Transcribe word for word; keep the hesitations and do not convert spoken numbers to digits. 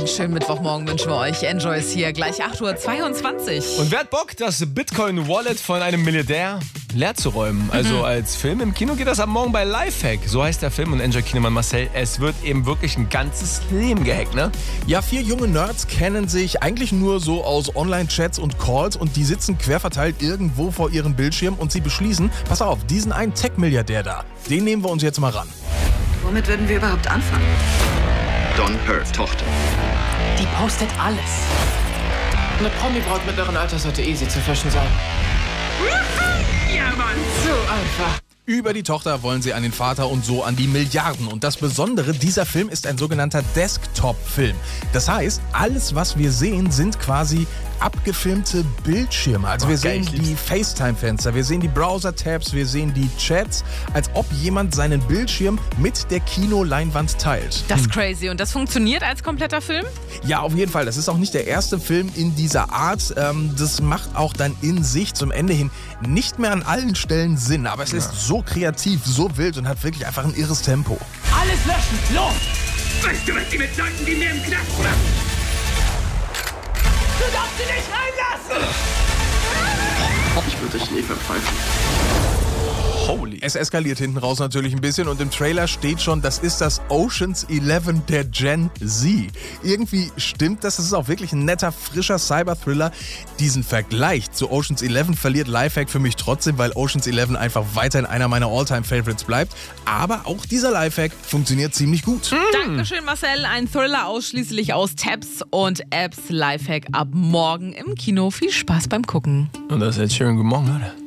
Einen schönen Mittwochmorgen wünschen wir euch. Enjoy ist hier, gleich acht Uhr zweiundzwanzig. Und wer hat Bock, das Bitcoin-Wallet von einem Milliardär leer zu räumen? Also mhm. als Film. Im Kino geht das ab morgen bei Lifehack. So heißt der Film. Und Enjoy Kinemann Marcel, es wird eben wirklich ein ganzes Leben gehackt, ne? Ja, vier junge Nerds kennen sich eigentlich nur so aus Online-Chats und Calls und die sitzen querverteilt irgendwo vor ihrem Bildschirm und sie beschließen, pass auf, diesen einen Tech-Milliardär da, den nehmen wir uns jetzt mal ran. Womit würden wir überhaupt anfangen? Don Hurt, Tochter. Die postet alles. Eine Promi-Braut mittleren Alters sollte easy zu fischen sein. Ja, Mann, so einfach. Über die Tochter wollen sie an den Vater und so an die Milliarden. Und das Besondere, dieser Film ist ein sogenannter Desktop-Film. Das heißt, alles, was wir sehen, sind quasi abgefilmte Bildschirme. Also wir sehen die FaceTime-Fenster, wir sehen die Browser-Tabs, wir sehen die Chats, als ob jemand seinen Bildschirm mit der Kinoleinwand teilt. Das ist crazy. Und das funktioniert als kompletter Film? Ja, auf jeden Fall. Das ist auch nicht der erste Film in dieser Art. Das macht auch dann in sich zum Ende hin nicht mehr an allen Stellen Sinn. Aber es ist so kreativ, so wild und hat wirklich einfach ein irres Tempo. Alles löschen, los! Weißt du, was die mit Leuten wie mir im Knast machen? Du darfst sie nicht reinlassen! Ich würde euch Schläfer pfeifen. Holy. Es eskaliert hinten raus natürlich ein bisschen und im Trailer steht schon, das ist das Ocean's Eleven der Gen Z. Irgendwie stimmt das, das ist auch wirklich ein netter, frischer Cyber-Thriller. Diesen Vergleich zu Ocean's Eleven verliert Lifehack für mich trotzdem, weil Ocean's Eleven einfach weiterhin einer meiner All-Time-Favorites bleibt. Aber auch dieser Lifehack funktioniert ziemlich gut. Mm. Dankeschön, Marcel. Ein Thriller ausschließlich aus Tabs und Apps. Lifehack ab morgen im Kino. Viel Spaß beim Gucken. Und das ist jetzt schön. Guten Morgen, Leute.